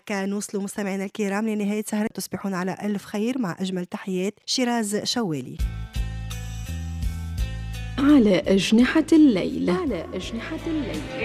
وهيك نوصلوا مستمعينا الكرام لنهاية سهرة. تصبحون على ألف خير، مع أجمل تحيات شيراز شوالي. على أجنحة الليل.